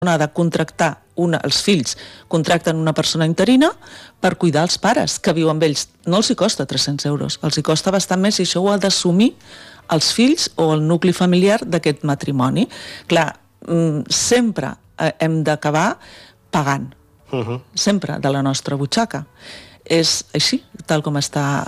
ha de contractar els fills contracten una persona interina per cuidar els pares que viuen amb ells. No els hi costa 300 euros, els hi costa bastant més i això ho ha d'assumir els fills o el nucli familiar d'aquest matrimoni. Clar, sempre hem d'acabar pagant, sempre de la nostra butxaca. És així, tal com està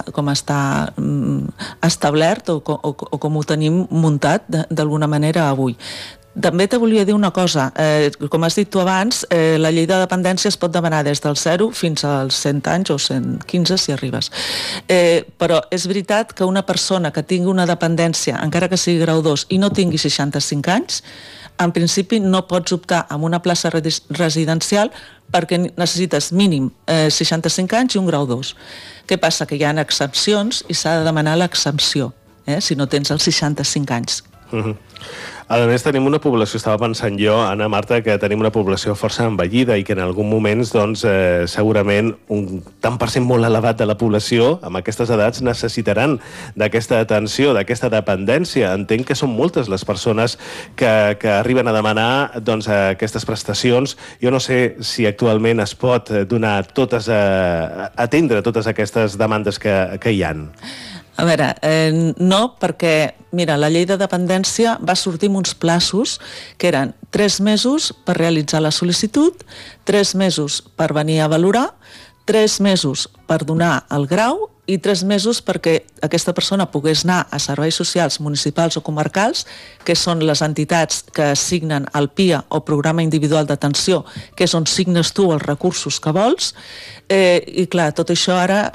establert o com ho tenim muntat d'alguna manera avui. També te volia dir una cosa, com has dit tu abans, la llei de dependència es pot demanar des del 0 fins als 100 anys o 115 si arribes. Però és veritat que una persona que tingui una dependència, encara que sigui grau 2 i no tingui 65 anys, en principi no pots optar a una plaça residencial perquè necessites mínim 65 anys i un grau 2. Què passa? Que hi ha excepcions i s'ha de demanar l'exempció, si no tens els 65 anys. A més, tenim una població, estava pensant jo, Anna, Marta, que tenim una població força envellida i que en algun moment, doncs, segurament un tant per cent molt elevat de la població amb aquestes edats necessitaran d'aquesta atenció, d'aquesta dependència. Entenc que són moltes les persones que arriben a demanar doncs, aquestes prestacions. Jo no sé si actualment es pot donar atendre totes aquestes demandes que hi ha. A veure, no, perquè, mira, la llei de dependència va sortir amb uns plaços que eren 3 mesos per realitzar la sol·licitud, 3 mesos per venir a valorar, 3 mesos per donar el grau i 3 mesos perquè aquesta persona pogués anar a serveis socials municipals o comarcals, que són les entitats que assignen el PIA o Programa Individual d'Atenció, que és on signes tu els recursos que vols. I clar, tot això ara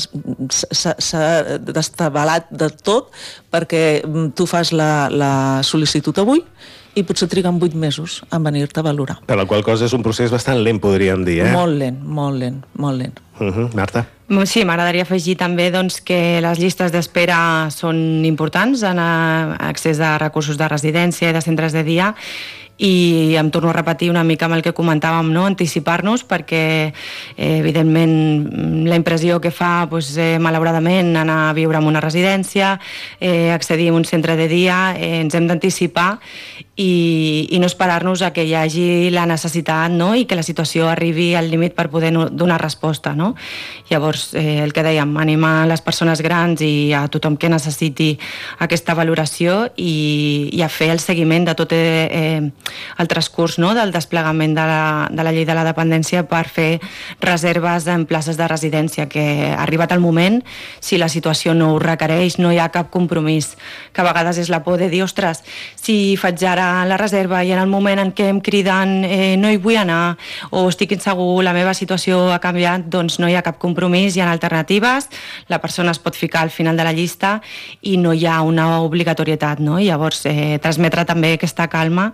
s'ha destabalat de tot perquè tu fas la sol·licitud avui i potser triguen 8 mesos en venir-te a valorar. Per la qual cosa és un procés bastant lent, podríem dir, Molt lent, molt lent, molt lent. Marta? Sí, m'agradaria afegir també que les llistes d'espera són importants en accés a recursos de residència i de centres de dia, i em torno a repetir una mica amb el que comentàvem, anticipar-nos, perquè evidentment la impressió que fa malauradament anar a viure en una residència, accedir a un centre de dia, ens hem d'anticipar i no esperar-nos a que hi hagi la necessitat i que la situació arribi al límit per poder donar resposta. Llavors, el que dèiem, animar les persones grans i a tothom que necessiti aquesta valoració i a fer el seguiment de tot el transcurs del desplegament de la llei de la dependència per fer reserves en places de residència, que arribat el moment, si la situació no ho requereix, no hi ha cap compromís, que a vegades és la por de dir, ostres, si faig ara la reserva i en el moment en què em criden no hi vull anar o estic insegur, la meva situació ha canviat, doncs no hi ha cap compromís, hi ha alternatives, la persona es pot ficar al final de la llista i no hi ha una obligatorietat, Llavors, transmetre també aquesta calma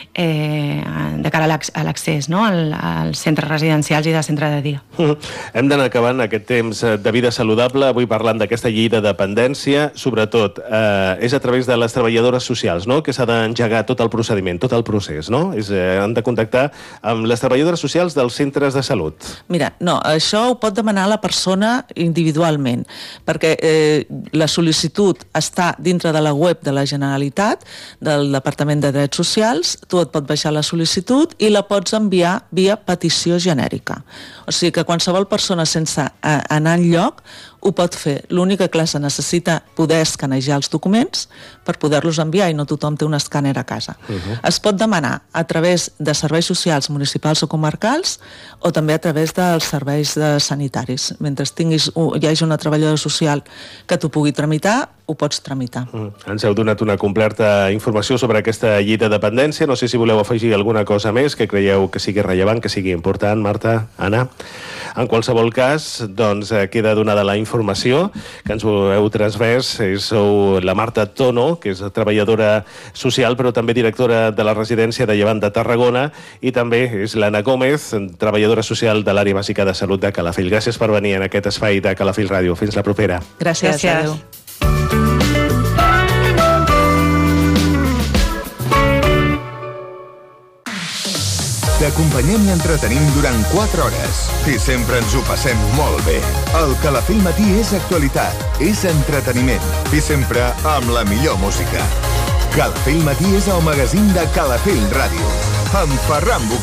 de cara a l'accés als centres residencials i de centre de dia. Hem d'anar acabant aquest temps de vida saludable, avui parlant d'aquesta llei de dependència, sobretot és a través de les treballadores socials, que s'ha d'engegar tot el procediment, tot el procés, han de contactar amb les treballadores socials dels centres de salut. Mira, no, això ho pot demanar la persona individualment, perquè la sol·licitud està dintre de la web de la Generalitat, del Departament de Drets Socials, tu et pot baixar la sol·licitud i la pots enviar via petició genèrica. O sigui que qualsevol persona sense anar enlloc ho pot fer. L'única que se necessita poder escanejar els documents per poder-los enviar i no tothom té un escàner a casa. Es pot demanar a través de serveis socials municipals o comarcals o també a través dels serveis sanitaris. Mentre hi hagi una treballadora social que t'ho pugui tramitar, ho pots tramitar. Ens heu donat una completa informació sobre aquesta llei de dependència. No sé si voleu afegir alguna cosa més que creieu que sigui rellevant, que sigui important, Marta, Anna. En qualsevol cas, doncs, queda donada la informació que ens heu transmès. Sou la Marta Tono, que és treballadora social, però també directora de la residència de Llevant de Tarragona, i també és l'Anna Gómez, treballadora social de l'àrea bàsica de salut de Calafell. Gràcies per venir en aquest espai de Calafell Ràdio. Fins la propera. Gràcies. Adéu. T'acompanyem i entretenim durant 4 hores i sempre ens ho passem molt bé. El Calafell Matí és actualitat, és entreteniment i sempre amb la millor música. Calafell Matí és el magazín de Calafell Ràdio. amb Ferran Buquet.